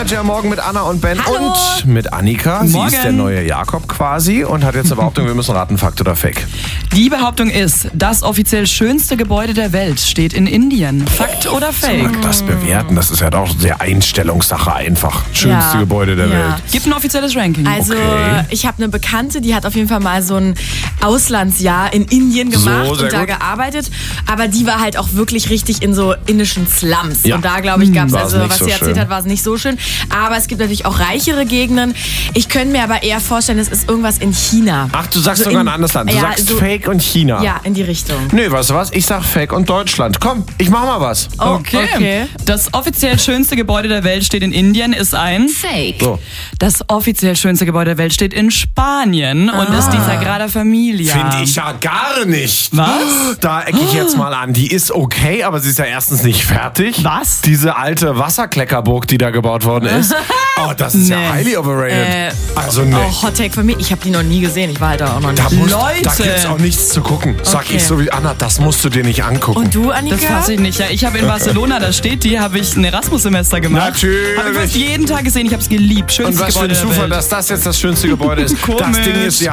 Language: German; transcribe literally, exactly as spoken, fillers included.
Energy am Morgen mit Anna und Ben Hallo. und mit Annika. Sie Morgen. ist der neue Jakob quasi und hat jetzt eine Behauptung, wir müssen raten, Fakt oder Fake. Die Behauptung ist, das offiziell schönste Gebäude der Welt steht in Indien. Fakt oder Fake? Mag das bewerten, das ist ja doch sehr Einstellungssache einfach. Schönste Ja. Gebäude der Ja. Welt. Gibt ein offizielles Ranking. Also Okay. ich habe eine Bekannte, die hat auf jeden Fall mal so ein Auslandsjahr in Indien gemacht So, sehr und da gut. gearbeitet. Aber die war halt auch wirklich richtig in so indischen Slums. Ja. Und da, glaube ich, gab es, War es also nicht was so sie erzählt schön. hat, war es nicht so schön. Aber es gibt natürlich auch reichere Gegenden. Ich könnte mir aber eher vorstellen, es ist irgendwas in China. Ach, du sagst So sogar in- ein anderes Land. Du ja, sagst so- Fake und China. Ja, in die Richtung. Nö, weißt du was? Ich sag Fake und Deutschland. Komm, ich mach mal was. Oh, Okay. okay. Das offiziell schönste Gebäude der Welt steht in Indien, ist ein Fake. So. Das offiziell schönste Gebäude der Welt steht in Spanien und ist die Sagrada Familia. Finde ich ja gar nicht. Was? Da ecke ich jetzt mal an. Die ist okay, aber sie ist ja erstens nicht fertig. Was? Diese alte Wasserkleckerburg, die da gebaut worden ist. Oh, das ist ja Nee. highly overrated. Äh, also ne. Oh, Hot Take von mir. Ich habe die noch nie gesehen. Ich war halt da auch noch nicht. Da, musst, Leute. da gibt's auch nichts zu gucken. Sag Okay. ich so wie Anna, das musst du dir nicht angucken. Und du, Annika? Das fasse ich nicht. Ja, ich habe in Barcelona, da steht die, habe ich ein Erasmus-Semester gemacht. Natürlich. Habe ich fast jeden Tag gesehen. Ich habe es geliebt. Und Schönstes was für ein Gebäude der Zufall, Welt. dass das jetzt das schönste Gebäude ist. Das Komisch. Ding ist ja